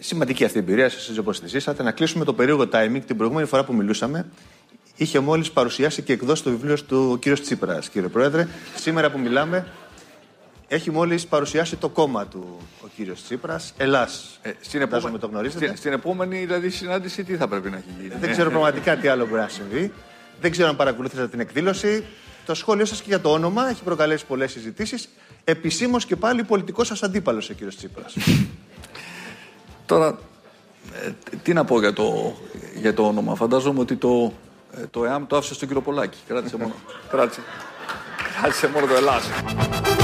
Σημαντική αυτή η εμπειρία, σας όπως τη ζήσατε. Να κλείσουμε το περίεργο timing. Την προηγούμενη φορά που μιλούσαμε, είχε μόλις παρουσιάσει και εκδώσει το βιβλίο του ο κύριος Τσίπρας, κύριε Πρόεδρε. Σήμερα που μιλάμε, έχει μόλις παρουσιάσει το κόμμα του ο κύριος Τσίπρας. Ελλάς. Φαντάζομαι το γνωρίζετε. Στην επόμενη δηλαδή συνάντηση, τι θα πρέπει να έχει γίνει? Δεν ξέρω πραγματικά τι άλλο μπορεί να συμβεί. Δεν ξέρω αν παρακολουθήσατε την εκδήλωση. Το σχόλιο σας και για το όνομα έχει προκαλέσει πολλές συζητήσεις. Επισήμως και πάλι πολιτικός σας αντίπαλος ο κύριος Τσίπρας. Τώρα, τι να πω για το όνομα. Φαντάζομαι ότι το ΕΑΜ το άφησε στον κύριο Πολάκη. Κράτησε μόνο το Ελλάς.